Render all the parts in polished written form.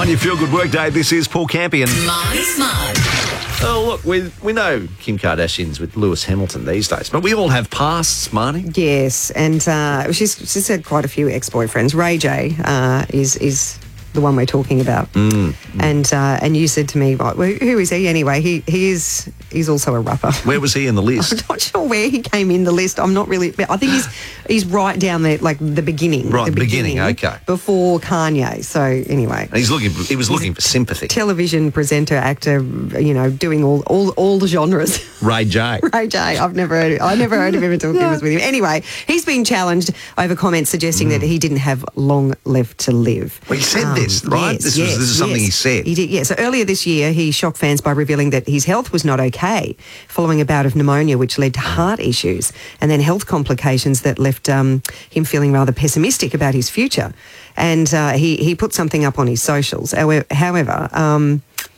On your Feel Good Workday, this is Paul Campion. Marty Smart. Oh, look, we know Kim Kardashian's with Lewis Hamilton these days, but we all have pasts, Marty. Yes, and she's had quite a few ex-boyfriends. Ray J is the one we're talking about. And you said to me, well, who is he anyway? He's also a rapper. Where was he in the list? I'm not sure where he came in the list. I'm not really. I think he's right down there, like the beginning. Right, the beginning. Okay. Before Kanye. So anyway, He was looking for sympathy. Television presenter, actor, doing all the genres. Ray J. Ray J. I never heard of him until Kim was with him. Anyway, he's been challenged over comments suggesting that he didn't have long left to live. Well, he said this, right? Yes, this is something he said. He did, yeah. So earlier this year, he shocked fans by revealing that his health was not okay following a bout of pneumonia, which led to heart issues and then health complications that left him feeling rather pessimistic about his future. And he put something up on his socials. However,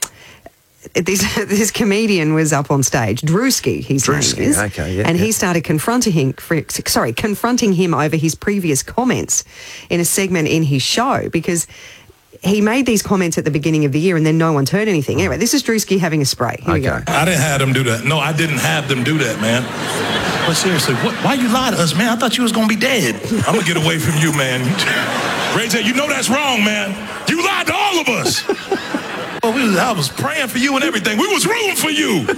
this comedian was up on stage, Drewski, his name is, okay, yeah, and he started confronting him over his previous comments in a segment in his show, because he made these comments at the beginning of the year and then no one's heard anything. Anyway, this is Drewski having a spray. Here we go. I didn't have them do that. No, I didn't have them do that, man. But seriously, why you lie to us, man? I thought you was going to be dead. I'm going to get away from you, man. Ray J, you know that's wrong, man. You lied to all of us. Oh, I was praying for you and everything. We was rooting for you.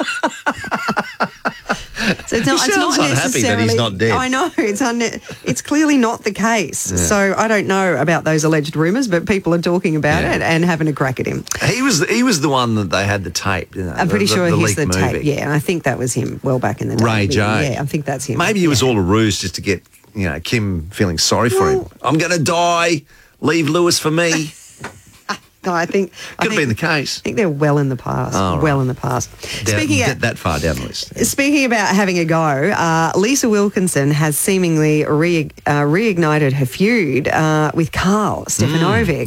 So it's not unhappy that he's not dead. I know, it's clearly not the case. Yeah. So I don't know about those alleged rumours, but people are talking about it and having a crack at him. He was the one that they had the tape. I'm pretty sure he's the movie. tape. Yeah, and I think that was him well back in the day. Ray J. Yeah, I think that's him. Maybe it was all a ruse just to get Kim feeling sorry for him. I'm going to die. Leave Lewis for me. No, I think could have been the case. I think they're well in the past. Well in the past. That far down the list. Yeah. Speaking about having a go, Lisa Wilkinson has seemingly reignited her feud with Karl Stefanovic.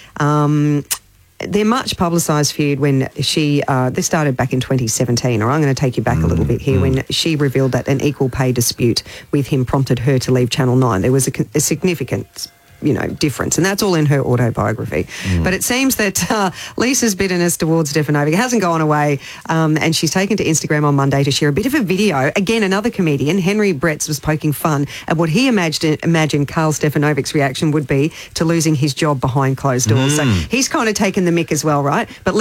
Their much publicised feud when this started back in 2017, or I'm going to take you back a little bit here, when she revealed that an equal pay dispute with him prompted her to leave Channel 9. There was a significant difference, and that's all in her autobiography. But it seems that Lisa's bitterness towards Stefanovic hasn't gone away, and she's taken to Instagram on Monday to share a bit of a video. Again, another comedian, Henry Bretz, was poking fun at what he imagined Karl Stefanovic's reaction would be to losing his job behind closed doors. So he's kind of taken the mick as well, right? But